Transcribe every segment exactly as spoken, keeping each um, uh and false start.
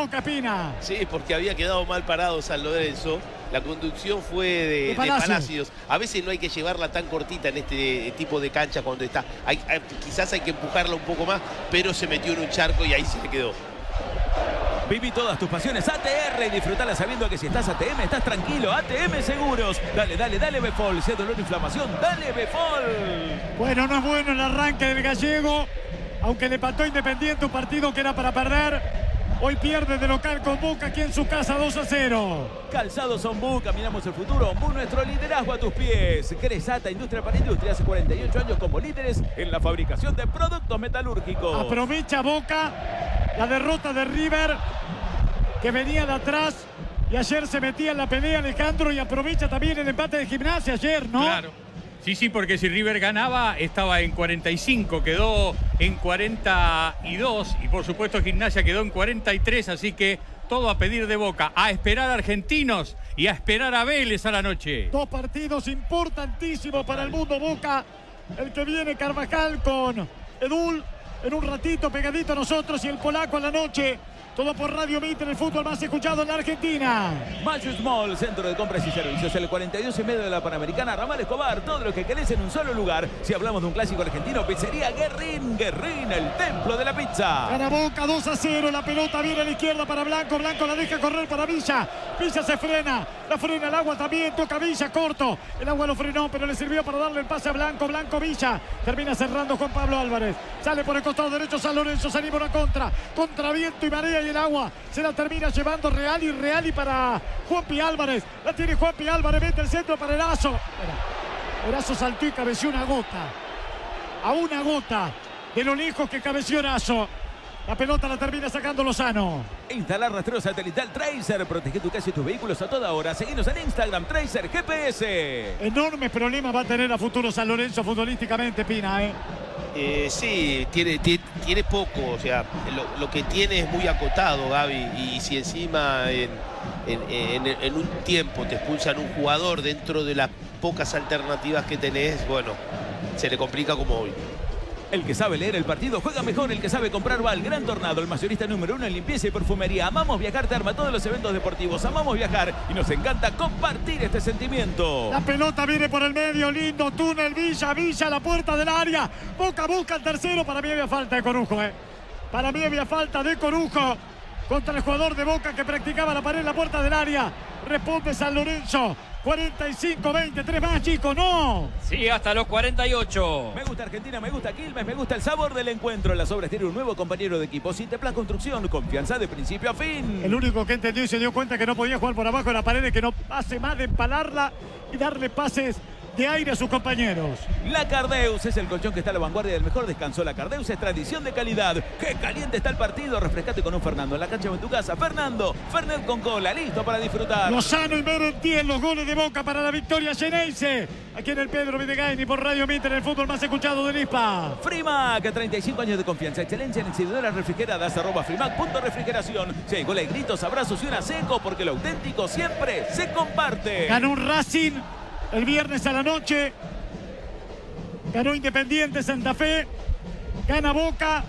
Boca, Espina. Sí, porque había quedado mal parado San Lorenzo. La conducción fue de, de, de Palacios. Palacios. A veces no hay que llevarla tan cortita en este tipo de cancha cuando está. Hay, hay, quizás hay que empujarla un poco más, pero se metió en un charco y ahí se le quedó. Viví todas tus pasiones A T R y disfrutala sabiendo que si estás A T M estás tranquilo. A T M Seguros. Dale, dale, dale Befol. Si es dolor o inflamación, dale Befol. Bueno, no es bueno el arranque del gallego. Aunque le empató Independiente, un partido que era para perder. Hoy pierde de local con Boca aquí en su casa dos a cero. Calzados Ombú, caminamos el futuro. Ombú, nuestro liderazgo a tus pies. Cresata, Industria para Industria, hace cuarenta y ocho años como líderes en la fabricación de productos metalúrgicos. Aprovecha Boca la derrota de River, que venía de atrás y ayer se metía en la pelea Alejandro, y aprovecha también el empate de Gimnasia ayer, ¿no? Claro. Sí, sí, porque si River ganaba estaba en cuarenta y cinco, quedó en cuarenta y dos y por supuesto Gimnasia quedó en cuarenta y tres, así que todo a pedir de Boca, a esperar a Argentinos y a esperar a Vélez a la noche. Dos partidos importantísimos para el mundo Boca. El que viene Carvajal con Edul en un ratito pegadito a nosotros, y el polaco a la noche. Todo por Radio Mitre, el fútbol más escuchado en la Argentina. Mayus Mall, centro de compras y servicios, el cuarenta y dos y medio de la Panamericana, Ramal Escobar, todo lo que querés en un solo lugar. Si hablamos de un clásico argentino, pizzería Guerrín, Guerrín, el templo de la pizza. Gana Boca dos a cero, la pelota viene a la izquierda para Blanco, Blanco la deja correr para Villa, Villa se frena, la frena el agua también, toca Villa, corto, el agua lo frenó, pero le sirvió para darle el pase a Blanco, Blanco Villa, termina cerrando Juan Pablo Álvarez, sale por el costado derecho San Lorenzo, se anima una contra, contra viento y marea, y el agua se la termina llevando Reali, Reali para Juanpi Álvarez, la tiene Juanpi Álvarez, mete el centro para Erazo, Erazo saltó y cabeció una gota, a una gota de lo lejos que cabeció Erazo. La pelota la termina sacando Lozano. Instalar rastreo satelital Tracer, protege tu casa y tus vehículos a toda hora. Seguinos en Instagram, Tracer G P S. Enormes problemas va a tener a futuro San Lorenzo futbolísticamente, Pina, ¿eh? Eh, sí, tiene, tiene, tiene poco, o sea, lo, lo que tiene es muy acotado, Gaby, y si encima en, en, en, en un tiempo te expulsan un jugador dentro de las pocas alternativas que tenés, bueno, se le complica como hoy. El que sabe leer el partido juega mejor. El que sabe comprar va al Gran Tornado, el mayorista número uno en limpieza y perfumería. Amamos viajar, te arma todos los eventos deportivos. Amamos viajar y nos encanta compartir este sentimiento. La pelota viene por el medio, lindo túnel, Villa, Villa, la puerta del área. Boca busca el tercero, para mí había falta de Corujo, ¿eh? Para mí había falta de Corujo contra el jugador de Boca que practicaba la pared en la puerta del área. Responde San Lorenzo. cuarenta y cinco veinte, tres más, chicos, no. Sí, hasta los cuarenta y ocho. Me gusta Argentina, me gusta Quilmes, me gusta el sabor del encuentro. Las Obras tiene un nuevo compañero de equipo. Sinteplas Construcción, confianza de principio a fin. El único que entendió y se dio cuenta que no podía jugar por abajo de la pared, que no hace más de empalarla y darle pases de aire a sus compañeros. La Cardeus es el colchón que está a la vanguardia del mejor descanso. La Cardeus es tradición de calidad. ¡Qué caliente está el partido! Refrescate con un Fernando en la cancha o en tu casa. Fernando, Fernet con cola, listo para disfrutar. Lozano y Merentiel, los goles de Boca para la victoria Xeneize. Aquí en el Pedro Videgaini por Radio Mitre, el fútbol más escuchado del I S P A. Frimac, treinta y cinco años de confianza, excelencia en exhibidoras refrigeradas, arroba frimac punto refrigeración. Si hay goles, gritos, abrazos y una seco, porque lo auténtico siempre se comparte. Ganó un Racing el viernes a la noche, ganó Independiente Santa Fe, gana Boca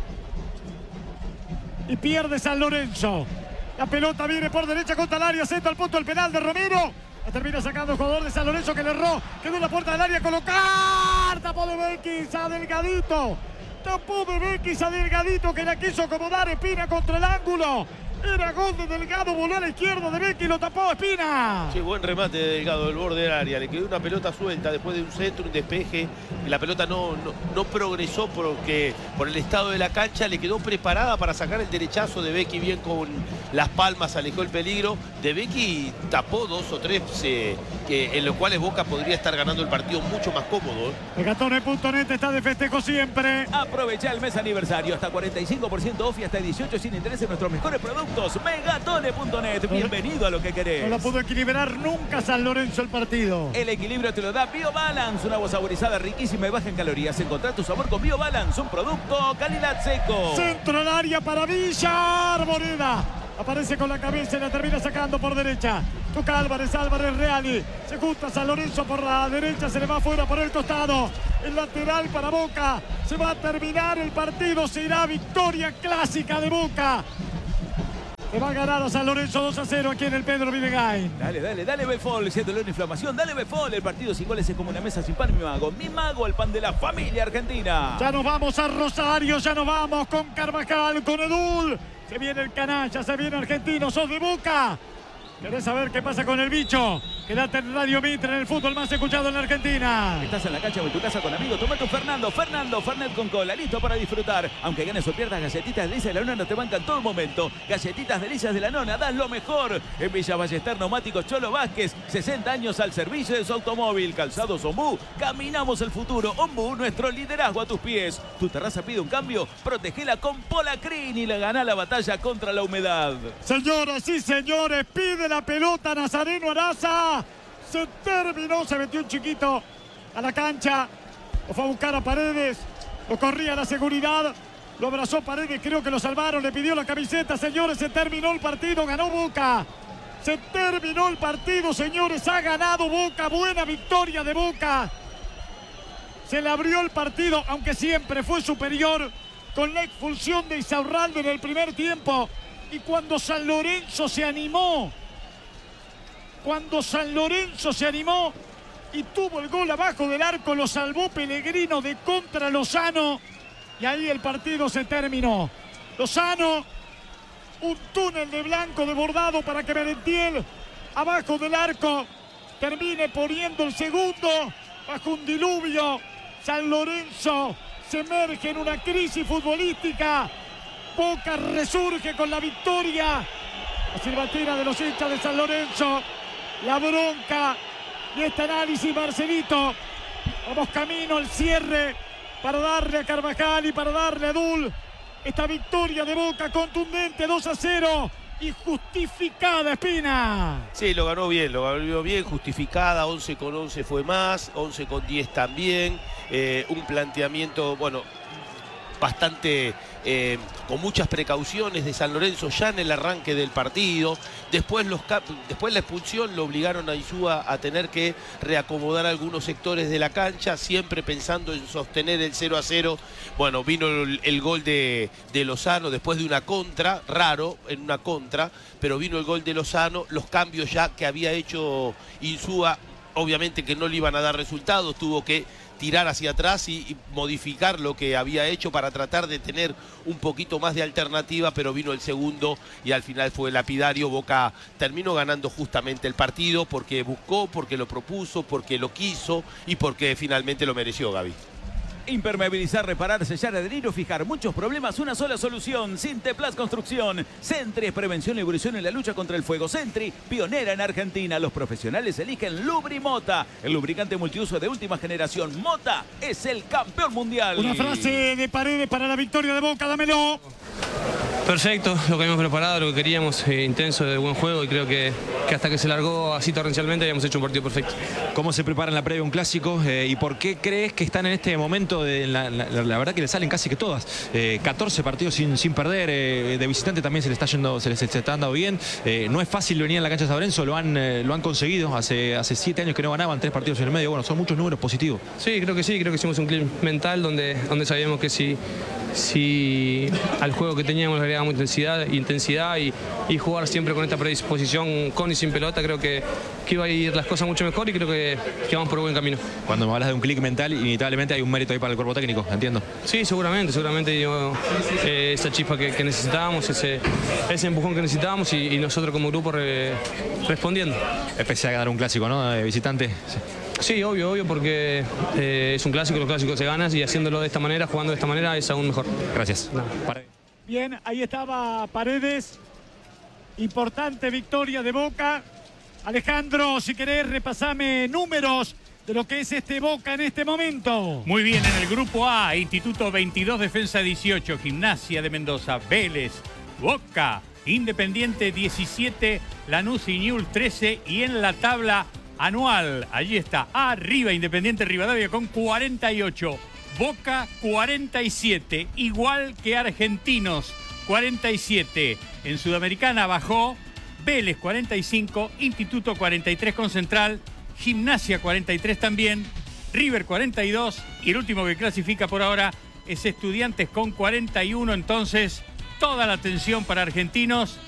y pierde San Lorenzo. La pelota viene por derecha contra el área, centra al punto el penal de Romero. La termina sacando el jugador de San Lorenzo que le erró, quedó en la puerta del área, colocar, tapó de Bequis a Delgadito, tapó de Bequis a Delgadito que la quiso acomodar Espina contra el ángulo. Era gol de Delgado, voló a la izquierda de Becky y lo tapó Espina. Sí, buen remate de Delgado del borde del área. Le quedó una pelota suelta después de un centro, un despeje. Y la pelota no, no, no progresó porque por el estado de la cancha le quedó preparada para sacar el derechazo de Becky. Bien con las palmas, alejó el peligro. De Becky tapó dos o tres eh, que, en los cuales Boca podría estar ganando el partido mucho más cómodo. Megatone punto net está de festejo siempre. Aprovecha el mes aniversario, hasta cuarenta y cinco por ciento off y hasta dieciocho sin interés en nuestros mejores productos. Megatone punto net, bienvenido a lo que querés. No lo pudo equilibrar nunca San Lorenzo el partido. El equilibrio te lo da BioBalance, una agua saborizada riquísima y baja en calorías. Encontrá tu sabor con BioBalance, un producto calidad seco. Centro al área para Villa, Arboleda. Aparece con la cabeza y la termina sacando por derecha. Toca Álvarez, Álvarez Reali. Se junta San Lorenzo por la derecha, se le va afuera por el costado. El lateral para Boca. Se va a terminar el partido, será victoria clásica de Boca. Le va a ganar a San Lorenzo dos a cero aquí en el Pedro Vilegain. Dale, dale, dale Befol, ese dolor de inflamación, dale Befol. El partido sin goles es como una mesa sin pan, mi mago. Mi mago, el pan de la familia argentina. Ya nos vamos a Rosario, ya nos vamos con Carvajal, con Edul. Se viene el canalla, se viene Argentino, sos de Boca. ¿Querés saber qué pasa con el bicho? Quédate en Radio Mitre, en el fútbol más escuchado en la Argentina. Estás en la cancha o en tu casa con amigos, toma tu Fernando, Fernando, Fernet con cola, listo para disfrutar. Aunque ganes o pierdas, galletitas delicias de la nona te bancan todo momento. Galletitas delicias de la nona, das lo mejor. En Villa Ballester, Neumáticos Cholo Vázquez, sesenta años al servicio de su automóvil. Calzados Ombú, caminamos el futuro. Ombú, nuestro liderazgo a tus pies. Tu terraza pide un cambio, protegela con Polacrin y le gana la batalla contra la humedad. Señoras y señores, pide la pelota Nazareno Araza. Se terminó, se metió un chiquito a la cancha. Lo fue a buscar a Paredes. Lo corría la seguridad. Lo abrazó Paredes, creo que lo salvaron. Le pidió la camiseta, señores. Se terminó el partido, ganó Boca. Se terminó el partido, señores. Ha ganado Boca. Buena victoria de Boca. Se le abrió el partido, aunque siempre fue superior, con la expulsión de Isaurralde en el primer tiempo. Y cuando San Lorenzo se animó, cuando San Lorenzo se animó y tuvo el gol abajo del arco, lo salvó Pellegrino de contra Lozano. Y ahí el partido se terminó. Lozano, un túnel de blanco desbordado para que Merentiel, abajo del arco, termine poniendo el segundo. Bajo un diluvio, San Lorenzo se emerge en una crisis futbolística. Boca resurge con la victoria. La silbatina de los hinchas de San Lorenzo. La bronca y este análisis, Marcelito. Vamos camino al cierre para darle a Carvajal y para darle a Edul esta victoria de Boca contundente, dos a cero y justificada, Espina. Sí, lo ganó bien, lo ganó bien, justificada. Once con once fue más, once con diez también. Eh, un planteamiento, bueno, bastante eh, con muchas precauciones de San Lorenzo ya en el arranque del partido. Después, los, después la expulsión lo obligaron a Insúa a tener que reacomodar algunos sectores de la cancha, siempre pensando en sostener el cero a cero. Bueno, vino el, el gol de, de Lozano después de una contra, raro en una contra, pero vino el gol de Lozano. Los cambios ya que había hecho Insúa, obviamente que no le iban a dar resultados, tuvo que tirar hacia atrás y, y modificar lo que había hecho para tratar de tener un poquito más de alternativa, pero vino el segundo y al final fue lapidario. Boca terminó ganando justamente el partido porque buscó, porque lo propuso, porque lo quiso y porque finalmente lo mereció, Gaby. Impermeabilizar, reparar, sellar, adherir o fijar. Muchos problemas, una sola solución. Sinteplas Construcción. Sentry es prevención y evolución en la lucha contra el fuego. Sentry, pionera en Argentina. Los profesionales eligen Lubrimota, el lubricante multiuso de última generación. Mota es el campeón mundial. Una frase de Paredes para la victoria de Boca, dámelo. Perfecto, lo que habíamos preparado, lo que queríamos, eh, intenso, de buen juego, y creo que, que hasta que se largó así torrencialmente habíamos hecho un partido perfecto. ¿Cómo se prepara en la previa un clásico eh, y por qué crees que están en este momento? De la, la, la verdad que le salen casi que todas. Eh, catorce partidos sin, sin perder, eh, de visitante también se le está yendo, se les está dando bien. Eh, no es fácil venir a la cancha de San Lorenzo, lo han, eh, lo han conseguido. Hace, hace siete años que no ganaban, tres partidos en el medio. Bueno, son muchos números positivos. Sí, creo que sí, creo que hicimos un clip mental donde, donde sabíamos que si, si al juego que teníamos le agregábamos intensidad, intensidad y, y jugar siempre con esta predisposición con y sin pelota, creo que, que iba a ir las cosas mucho mejor y creo que, que vamos por buen camino. Cuando me hablas de un clic mental, inevitablemente hay un mérito ahí para el cuerpo técnico, entiendo. Sí, seguramente, seguramente yo, eh, esa chispa que, que necesitábamos, ese, ese empujón que necesitábamos y, y nosotros como grupo re, respondiendo. Empecé a ganar un clásico, ¿no? De visitante. Sí. Sí, obvio, obvio, porque eh, es un clásico, los clásicos se ganan y haciéndolo de esta manera, jugando de esta manera, es aún mejor. Gracias. No. Bien, ahí estaba Paredes. Importante victoria de Boca. Alejandro, si querés, repasame números de lo que es este Boca en este momento. Muy bien, en el grupo A, Instituto veintidós, Defensa dieciocho, Gimnasia de Mendoza, Vélez, Boca, Independiente diecisiete, Lanús y Newell's trece, y en la tabla anual, allí está, arriba Independiente Rivadavia con cuarenta y ocho, Boca cuarenta y siete, igual que Argentinos, cuarenta y siete. En Sudamericana bajó Vélez cuarenta y cinco, Instituto cuarenta y tres con Central, Gimnasia cuarenta y tres también, River cuarenta y dos y el último que clasifica por ahora es Estudiantes con cuarenta y uno. Entonces, toda la atención para Argentinos, toda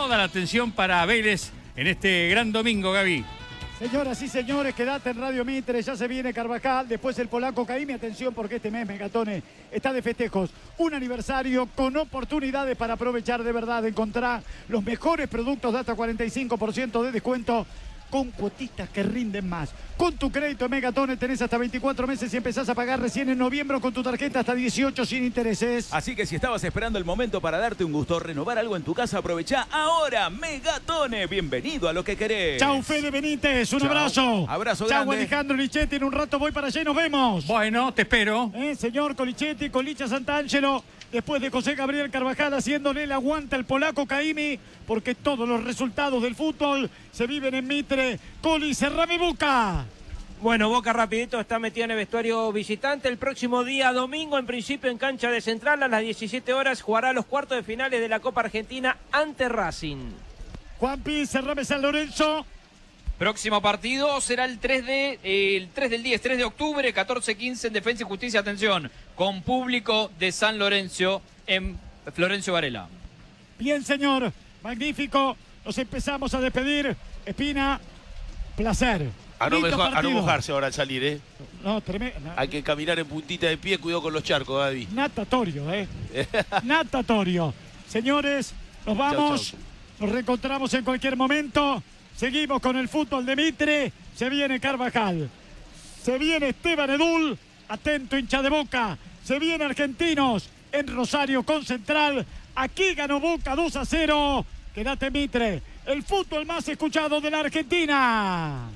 toda la atención para Vélez en este gran domingo, Gaby. Señoras y señores, quédate en Radio Mitre, ya se viene Carvajal, después el polaco Caimi. Atención porque este mes Megatone está de festejos. Un aniversario con oportunidades para aprovechar de verdad. Encontrar los mejores productos de hasta cuarenta y cinco por ciento de descuento con cuotitas que rinden más. Con tu crédito Megatone tenés hasta veinticuatro meses y empezás a pagar recién en noviembre con tu tarjeta hasta dieciocho sin intereses. Así que si estabas esperando el momento para darte un gusto, renovar algo en tu casa, aprovecha ahora. Megatone, bienvenido a lo que querés. Chau Fede Benítez, un Chau. abrazo. Abrazo Chau grande. Alejandro Lichetti, en un rato voy para allá y nos vemos. Bueno, te espero. Eh, señor Colichetti, con Licha Santangelo, después de José Gabriel Carvajal haciéndole el aguanta al polaco Caimi, porque todos los resultados del fútbol se viven en Mitre. Coli, cerrá mi boca. Bueno, Boca rapidito está metida en el vestuario visitante. El próximo día domingo, en principio en cancha de Central, a las diecisiete horas, jugará los cuartos de finales de la Copa Argentina ante Racing. Juanpi, cerrame San Lorenzo. Próximo partido será el tres, de, eh, el tres del diez, tres de octubre, catorce quince en Defensa y Justicia. Atención, con público de San Lorenzo en Florencio Varela. Bien, señor. Magnífico. Nos empezamos a despedir. Espina, placer. A no, Lindo mejo- a no partido. mojarse ahora al salir, ¿eh? No, tremendo. Hay que caminar en puntita de pie, cuidado con los charcos, Gaby. Natatorio, ¿eh? Natatorio. Señores, nos vamos. Chau, chau. Nos reencontramos en cualquier momento. Seguimos con el fútbol de Mitre. Se viene Carvajal. Se viene Esteban Edul. Atento, hincha de Boca. Se viene Argentinos en Rosario con Central. Aquí ganó Boca dos a cero. Quédate Mitre. El fútbol más escuchado de la Argentina.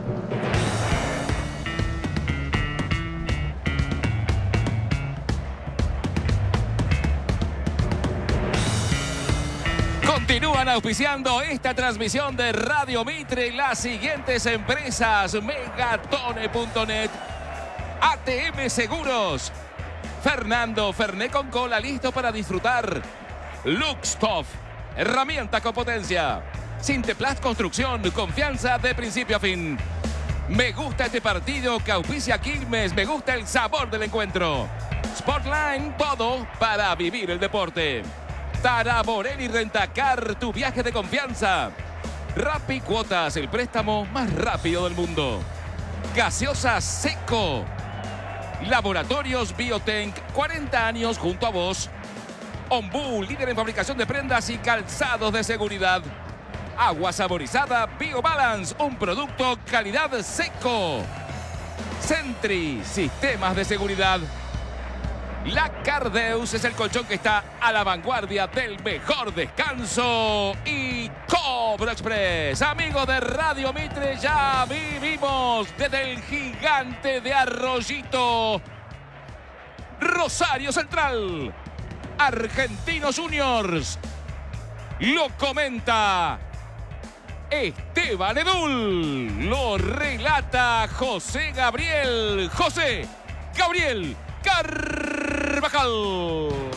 Continúan auspiciando esta transmisión de Radio Mitre las siguientes empresas: Megatone punto net, A T M Seguros, Fernando Fernet con cola, listo para disfrutar, Luxtoff, herramienta con potencia, Sinteplast Construcción, confianza de principio a fin. Me gusta este partido que auspicia Quilmes, me gusta el sabor del encuentro. Sportline, todo para vivir el deporte. Taraborelli Rentacar, tu viaje de confianza. Rappi Cuotas, el préstamo más rápido del mundo. Gaseosa Seco. Laboratorios Biotank, cuarenta años junto a vos. Ombú, líder en fabricación de prendas y calzados de seguridad. Agua saborizada BioBalance, un producto calidad Seco. Sentry, sistemas de seguridad. La Cardeus es el colchón que está a la vanguardia del mejor descanso. Y Cobro Express, amigos de Radio Mitre, ya vivimos desde el gigante de Arroyito. Rosario Central, Argentinos Juniors. Lo comenta Esteban Edul. Lo relata José Gabriel. José Gabriel Carvajal.